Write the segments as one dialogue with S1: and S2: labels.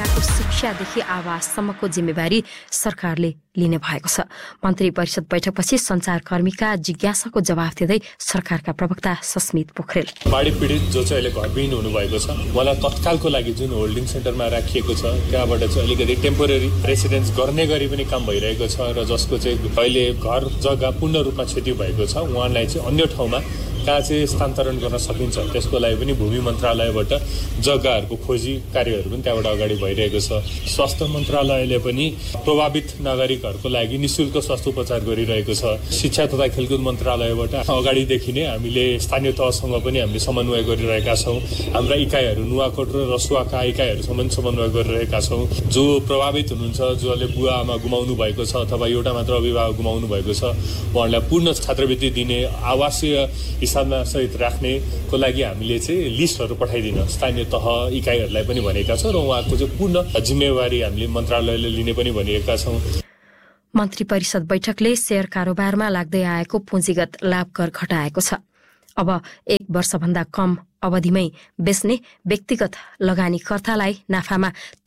S1: उपत्यकाको शिक्षादेखि आवाससम्मको जिम्मेवारी सरकारले लिने भएको छ। मन्त्री परिषद बैठकपछि सञ्चारकर्मीका जिज्ञासाको जवाफ दिँदै सरकारका प्रवक्ता सस्मित पोखरेल,
S2: बाढी पीडित जो चाहिँ अहिले घरविहीन हुनुभएको छ उहाँलाई तत्कालको लागि जुन होल्डिङ सेन्टरमा राखिएको छ त्यहाँबाट चाहिँ अलिकति टेम्पोरेरी रेसिडेन्स गर्ने गरी पनि काम भइरहेको छ र जसको चाहिँ अहिले घर जग्गा पूर्ण रूपमा क्षति भएको छ उहाँलाई चाहिँ अन्य ठाउँमा कहाँ चाहिँ स्थानान्तरण गर्न सकिन्छ त्यसको लागि पनि भूमि मन्त्रालयबाट जग्गाहरूको खोजी कार्यहरू पनि त्यहाँबाट अगाडि भइरहेको छ। स्वास्थ्य मन्त्रालयले पनि प्रभावित नागरिकहरूको लागि निःशुल्क स्वास्थ्य उपचार गरिरहेको छ। शिक्षा तथा खेलकुद मन्त्रालयबाट अगाडिदेखि नै हामीले स्थानीय तहसँग पनि हामीले समन्वय गरिरहेका छौँ। हाम्रा इकाइहरू नुवाकोट र रसुवाका इकाइहरूसँग पनि समन्वय गरिरहेका छौँ। जो प्रभावित हुनुहुन्छ, जसले बुवा आमा गुमाउनु भएको छ अथवा एउटा मात्र अभिभावक गुमाउनु भएको छ उहाँहरूलाई पूर्ण छात्रवृत्ति दिने, आवासीय हिसाबमा सहित राख्नेको लागि हामीले चाहिँ लिस्टहरू पठाइदिन स्थानीय तह इकाइहरूलाई पनि भनेका छौँ र उहाँको चाहिँ पूर्ण जिम्मेवारी हामीले मन्त्रालयले लिने पनि भनिएका छौँ।
S1: मन्त्री परिषद बैठकले शेयर कारोबारमा लाग्दै आएको पुँजीगत लाभ कर घटाएको छ। अब 1 वर्षभन्दा कम अवधिमै बेच्ने व्यक्तिगत लगानीकर्तालाई नाफामा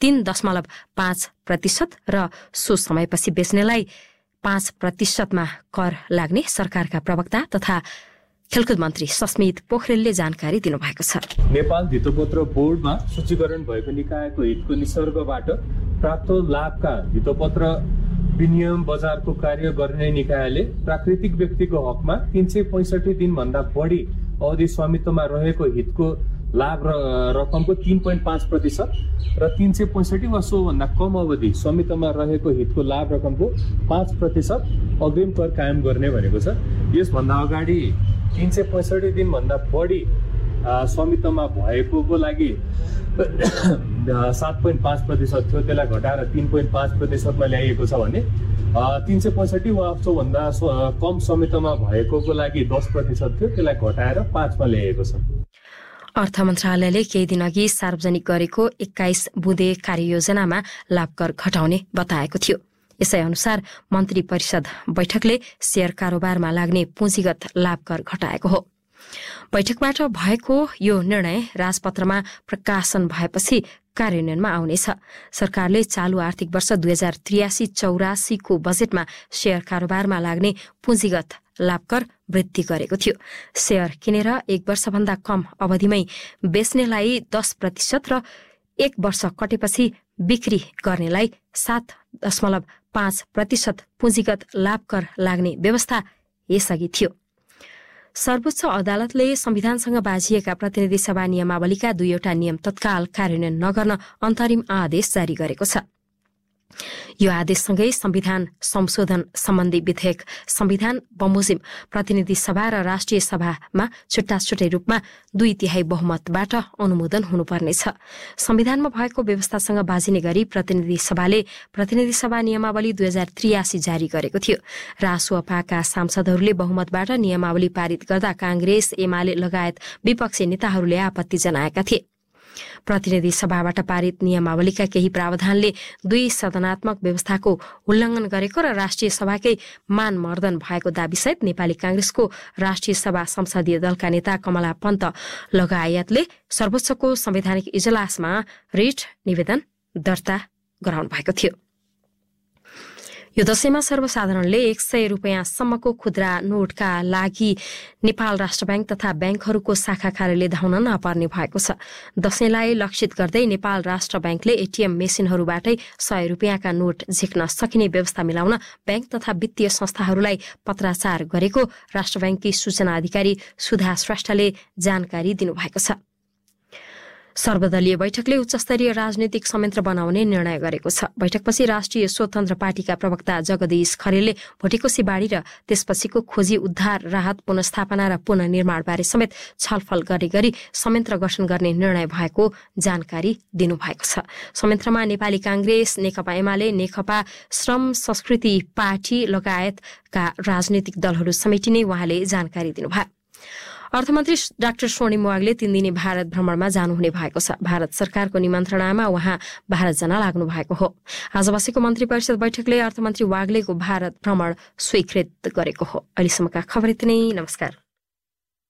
S1: 3.5% र सो समयपछि बेच्नेलाई 5% मा कर लाग्ने सरकारका प्रवक्ता तथा खेलकुद मन्त्री सस्मित पोखरेलले जानकारी दिनुभएको छ।
S2: नेपाल धितोपत्र बोर्डमा सूचीकरण भएको निकायको हितको निसर्गबाट प्राप्त लाभका धितोपत्र विनियम बजारको कार्य गर्ने निकायले प्राकृतिक व्यक्तिको हकमा 365 दिनभन्दा बढी अवधि स्वामित्वमा रहेको हितको लाभ रकमको 3.5% र 365 वा सोभन्दा कम अवधि स्वामित्वमा रहेको हितको लाभ रकमको 5% अग्रिम कर कायम गर्ने भनेको छ। यसभन्दा अगाडि 365 दिनभन्दा बढी स्वामित्वमा भएकोको लागि 7.5% थियो, त्यसलाई घटाएर 3.5% मा ल्याइएको छ भने 365 वा सोभन्दा कम स्वामित्वमा भएकोको लागि 10% थियो, त्यसलाई घटाएर 5 मा ल्याइएको छ।
S1: अर्थ मन्त्रालयले केही दिन अघि सार्वजनिक गरेको 21 बुँदे कार्ययोजनामा लाभ कर घटाउने बताएको थियो। यसै अनुसार मन्त्री परिषद बैठकले शेयर कारोबारमा लाग्ने पुँजीगत लाभ कर घटाएको हो। बैठकबाट भएको यो निर्णय राजपत्रमा प्रकाशन भएपछि कार्यान्वयनमा आउनेछ। सरकारले चालू आर्थिक वर्ष 2083-84 को बजेटमा शेयर कारोबारमा लाग्ने पुँजीगत लाभ कर वृद्धि गरेको थियो। शेयर किनेर 1 वर्षभन्दा कम अवधिमै बेच्नेलाई 10% र 1 वर्ष कटेपछि बिक्री गर्नेलाई 7.5% पुँजीगत लाभ कर लाग्ने व्यवस्था यसअघि थियो। सर्वोच्च अदालतले संविधानसँग बाझिएका प्रतिनिधि सभा नियमावलीका 2 नियम तत्काल कार्यान्वयन नगर्न अन्तरिम आदेश जारी गरेको छ। यो आदेशसँगै संविधान संशोधन सम्बन्धी विधेयक संविधान बमोजिम प्रतिनिधि सभा र राष्ट्रिय सभामा छुट्टा छुट्टै रूपमा 2/3 बहुमतबाट अनुमोदन हुनुपर्नेछ। संविधानमा भएको व्यवस्थासँग बाजिने गरी प्रतिनिधि सभाले प्रतिनिधि सभा नियमावली 2083 जारी गरेको थियो। रासोपाका सांसदहरूले बहुमतबाट नियमावली पारित गर्दा कांग्रेस, एमाले लगायत विपक्षी नेताहरूले आपत्ति जनाएका थिए। प्रतिनिधि सभाबाट पारित नियमावलीका केही प्रावधानले 2 सदनात्मक व्यवस्थाको उल्लंघन गरेको र राष्ट्रिय सभाकै मानमर्दन भएको दाबीसहित नेपाली कांग्रेसको राष्ट्रिय सभा संसदीय दलका नेता कमला पन्त लगायतले सर्वोच्चको संवैधानिक इजलासमा रिट निवेदन दर्ता गराउनु भएको थियो। यो दशैंमा सर्वसाधारणले 100 रुपैयाँसम्मको खुद्रा नोटका लागि नेपाल राष्ट्र बैंक तथा बैंकहरूको शाखा कार्यालय धाउन नपर्ने भएको छ। दशैंलाई लक्षित गर्दै नेपाल राष्ट्र बैंकले एटीएम मेसिनहरूबाटै 100 रुपैयाँका नोट झिक्न सकिने व्यवस्था मिलाउन बैंक तथा वित्तीय संस्थाहरूलाई पत्राचार गरेको राष्ट्र बैंककी सूचना अधिकारी सुधा श्रेष्ठले जानकारी दिनुभएको छ। सर्वदलीय बैठकले उच्चस्तरीय राजनीतिक संयन्त्र बनाउने निर्णय गरेको छ। बैठकपछि राष्ट्रिय स्वतन्त्र पार्टीका प्रवक्ता जगदीश खरेलले भोटेकोशी बाढी र त्यसपछिको खोजी उद्धार राहत पुनर्स्थापना र पुनर्निर्माणबारे समेत छलफल गर्ने गरी संयन्त्र गठन गर्ने निर्णय भएको जानकारी दिनुभएको छ। संयन्त्रमा नेपाली कांग्रेस, नेकपा एमाले, नेकपा श्रम संस्कृति पार्टी लगायतका राजनीतिक दलहरू समेटिने उहाँले जानकारी दिनुभयो। अर्थमन्त्री डाक्टर स्वर्णिम वाग्ले 3 दिने भारत भ्रमणमा जानुहुने भएको छ। भारत सरकारको निमन्त्रणामा उहाँ भारत जान लाग्नु भएको हो। आज बसेको मन्त्री परिषद बैठकले अर्थमन्त्री वाग्लेको भारत भ्रमण स्वीकृत गरेको हो। अहिलेसम्मका खबर यति नै। नमस्कार।